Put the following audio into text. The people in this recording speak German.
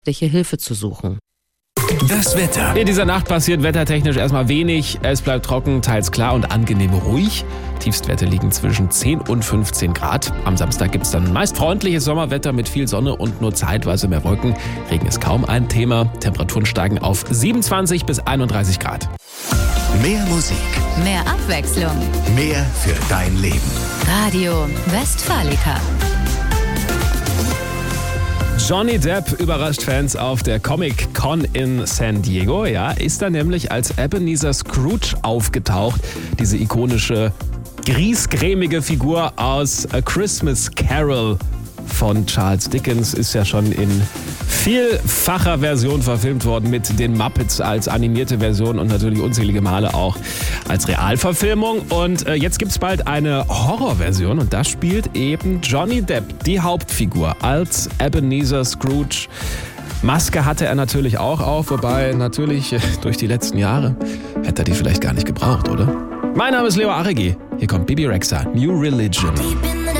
Hilfe zu suchen. Das Wetter. In dieser Nacht passiert wettertechnisch erstmal wenig. Es bleibt trocken, teils klar und angenehm ruhig. Tiefstwerte liegen zwischen 10 und 15 Grad. Am Samstag gibt es dann meist freundliches Sommerwetter mit viel Sonne und nur zeitweise mehr Wolken. Regen ist kaum ein Thema. Temperaturen steigen auf 27 bis 31 Grad. Mehr Musik. Mehr Abwechslung. Mehr für dein Leben. Radio Westfalica. Johnny Depp überrascht Fans auf der Comic-Con in San Diego. Ja, ist da nämlich als Ebenezer Scrooge aufgetaucht. Diese ikonische, griesgrämige Figur aus A Christmas Carol von Charles Dickens ist ja schon in vielfacher Version verfilmt worden mit den Muppets als animierte Version und natürlich unzählige Male auch als Realverfilmung. Und jetzt gibt es bald eine Horrorversion und da spielt eben Johnny Depp die Hauptfigur als Ebenezer Scrooge. Maske hatte er natürlich auch auf, wobei natürlich durch die letzten Jahre hätte er die vielleicht gar nicht gebraucht, oder? Mein Name ist Leo Aregi. Hier kommt Bibi Rexha, New Religion.